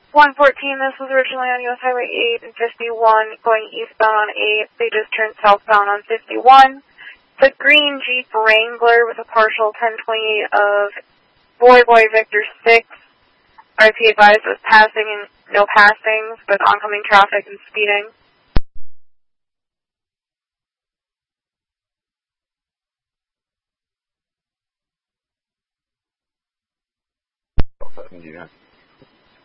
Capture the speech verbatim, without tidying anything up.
one fourteen, this was originally on U S Highway eight and fifty-one, going eastbound on eight. They just turned southbound on fifty-one. The green Jeep Wrangler with a partial ten twenty-eight of Boy Boy Victor six. R P advised was passing and no passings, but oncoming traffic and speeding. Yeah.